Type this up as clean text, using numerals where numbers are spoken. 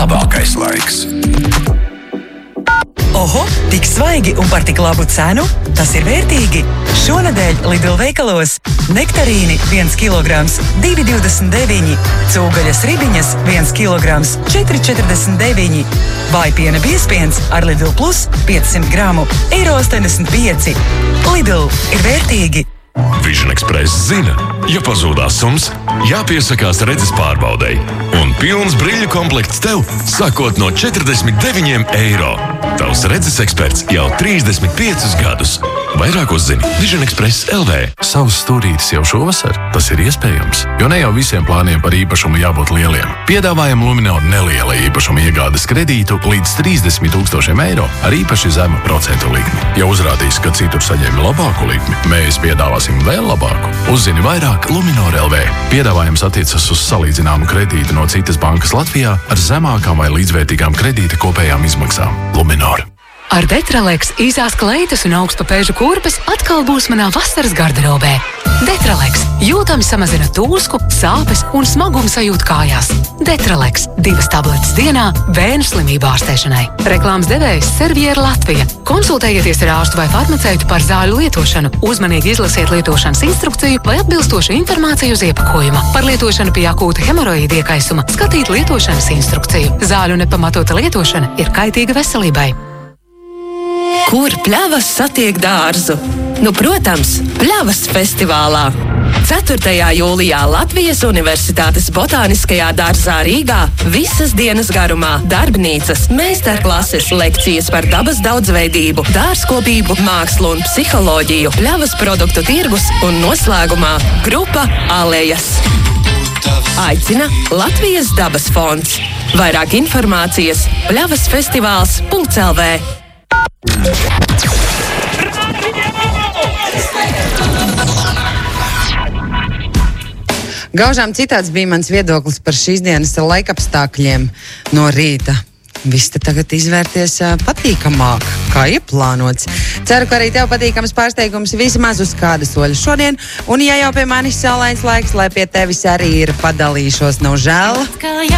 labākais laiks. Oho, tik svaigi un par tik labu cenu? Tas ir vērtīgi! Šonedēļ Lidl veikalos nektarīni 1 kilograms 2,29, cūgaļas ribiņas 1 kilograms 4,49, vājpiena biezpiens ar Lidl Plus 500 gramu €85. Lidl ir vērtīgi! Vision Express zina, ja pazūdās suns, jāpiesakās redzes pārbaudei. Un pilns brīļu komplekts tev, sākot no €49. Tavs redzes eksperts jau 35 gadus. Vairāk uzzini Vision Express LV. Savs stūrītis jau šovasar? Tas ir iespējams, jo ne jau visiem plāniem par īpašumu jābūt lieliem. Piedāvājam Luminor neliela īpašuma iegādes kredītu līdz €30,000 ar īpaši zemu procentu likmi. Ja uzrādīs, ka citur saņem labāku likmi, mēs piedāvāsim vēl labāku. Uzzini vairāk Luminor LV. Piedāvājums attiecas uz salīdzināmu kredītu no citas bankas Latvijā ar zemākām vai līdzvērtīgām kredīta kopējām izmaksām. Luminor. Ar Detralex īsās kleitas un augstpapēžu kurpes atkal būs manā vasaras garderobē. Detralex jūtami samazina tūsku, sāpes un smagumu sajūtu kājās. Detralex 2 tabletes dienā vēnu slimību ārstēšanai. Reklāmas devējs Serviera Latvija. Konsultējieties ar ārstu vai farmaceitu par zāļu lietošanu. Uzmanīgi izlasiet lietošanas instrukciju vai atbilstošu informāciju uz iepakojuma. Par lietošanu pie akūta hemoroīda iekaisuma skatīt lietošanas instrukciju. Zāļu nepamatota lietošana ir kaitīga veselībai. Kur pļavas satiek dārzu? Nu, protams, Pļavas festivālā. 4. jūlijā Latvijas Universitātes botāniskajā dārzā Rīgā visas dienas garumā darbnīcas, meistarklases, lekcijas par dabas daudzveidību, dārzkopību, mākslu un psiholoģiju, pļavas produktu tirgus un noslēgumā grupa Alejas. Aicina Latvijas dabas fonds. Vairāk informācijas pļavasfestivāls.lv. Gaužām citāds bija mans viedoklis par šīs dienas laikapstākļiem no rīta. Viss te tagad izvērties patīkamāk, kā ieplānots. Ceru, ka arī tev patīkams pārsteigums vismaz uz kādu soļu šodien. Un ja jau pie manis saulains laiks, lai pie tevis arī ir, padalīšos, nav žēl.